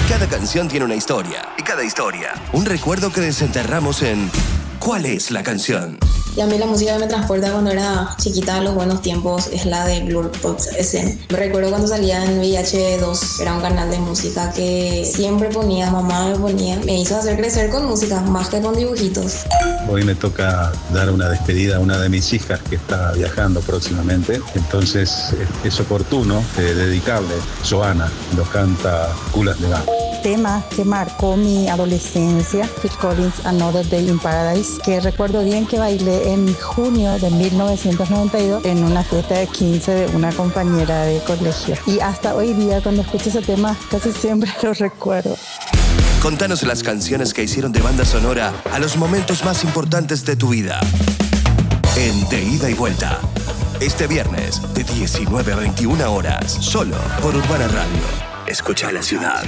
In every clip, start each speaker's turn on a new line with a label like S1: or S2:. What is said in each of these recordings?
S1: Cada canción tiene una historia. Y cada historia, un recuerdo que desenterramos en ¿Cuál es la canción?
S2: Y a mí la música que me transporta cuando era chiquita a los buenos tiempos es la de Blur Pops SM. Me recuerdo cuando salía en VH2, era un canal de música que siempre ponía, mamá me ponía. Me hizo hacer crecer con música, más que con dibujitos.
S3: Hoy me toca dar una despedida a una de mis hijas que está viajando próximamente. Entonces es oportuno dedicarle. Joana lo canta Culas de Gato.
S4: Tema que marcó mi adolescencia, Phil Collins, Another Day in Paradise, que recuerdo bien que bailé en junio de 1992 en una fiesta de 15 de una compañera de colegio. Y hasta hoy día, cuando escucho ese tema, casi siempre lo recuerdo.
S1: Contanos las canciones que hicieron de banda sonora a los momentos más importantes de tu vida. En De Ida y Vuelta. Este viernes, de 19 a 21 horas, solo por Urbana Radio. Escucha la ciudad.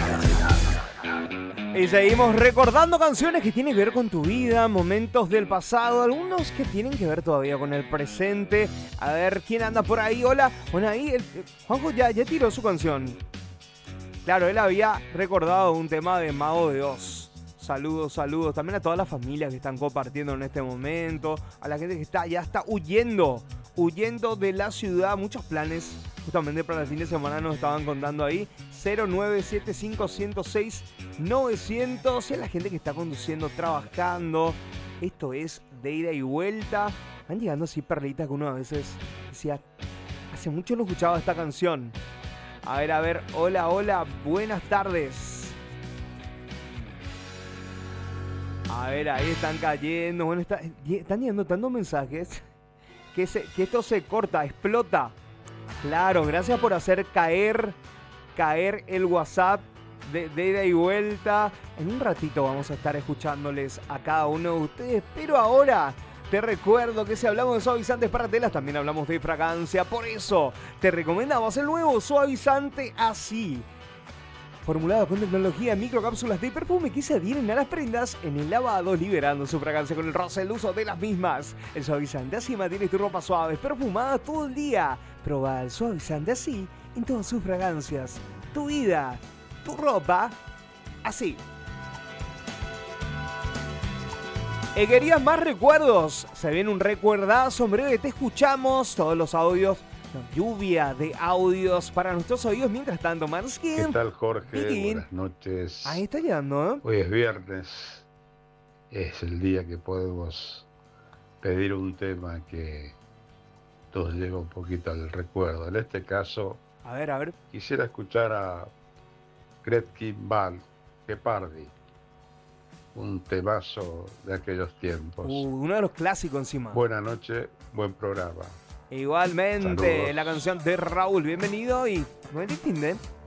S5: Y seguimos recordando canciones que tienen que ver con tu vida, momentos del pasado, algunos que tienen que ver todavía con el presente. A ver, ¿quién anda por ahí? Hola. Bueno, ahí Juanjo ya tiró su canción. Claro, él había recordado un tema de Mago de Oz. Saludos. También a todas las familias que están compartiendo en este momento. A la gente que ya está huyendo de la ciudad. Muchos planes justamente para el fin de semana nos estaban contando ahí. 0975106-900. Y a la gente que está conduciendo, trabajando. Esto es De Ida y Vuelta. Van llegando así perlitas que uno a veces decía, hace mucho no escuchaba esta canción. A ver, hola, buenas tardes. A ver, ahí están cayendo. Bueno, están llegando tantos mensajes que esto se corta, explota. Claro, gracias por hacer caer el WhatsApp de Ida y Vuelta. En un ratito vamos a estar escuchándoles a cada uno de ustedes, pero ahora te recuerdo que si hablamos de suavizantes para telas, también hablamos de fragancia. Por eso te recomendamos el nuevo suavizante Así, formulado con tecnología microcápsulas de perfume que se adhieren a las prendas en el lavado, liberando su fragancia con el roce del uso de las mismas. El suavizante Así mantiene tu ropa suave, perfumada todo el día. Proba el suavizante Así en todas sus fragancias. Tu vida, tu ropa, así. ¿Querías más recuerdos? Se viene un recuerdazo, en breve te escuchamos todos los audios. Lluvia de audios para nuestros oídos. Mientras tanto, Manskin.
S3: ¿Qué tal, Jorge? Buenas noches.
S5: Ahí está llegando, ¿eh?
S3: Hoy es viernes. Es el día que podemos pedir un tema que nos lleva un poquito al recuerdo. En este caso,
S5: a ver.
S3: Quisiera escuchar a Gretchen Ball, Jeopardy. Un temazo de aquellos tiempos.
S5: Uno de los clásicos encima.
S3: Buenas noches, buen programa.
S5: Igualmente,
S3: Saludos.
S5: la canción de Raúl. Bienvenido y buen fin de